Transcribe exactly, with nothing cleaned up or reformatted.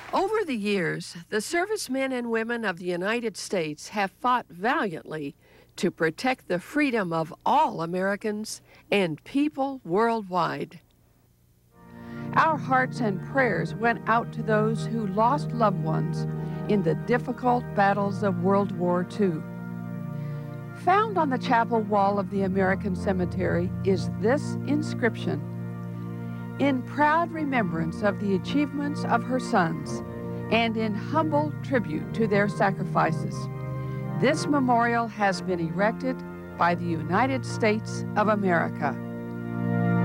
Over the years, the servicemen and women of the United States have fought valiantly to protect the freedom of all Americans and people worldwide. Our hearts and prayers went out to those who lost loved ones in the difficult battles of World War Two. Found on the chapel wall of the American Cemetery is this inscription: "In proud remembrance of the achievements of her sons and in humble tribute to their sacrifices, this memorial has been erected by the United States of America."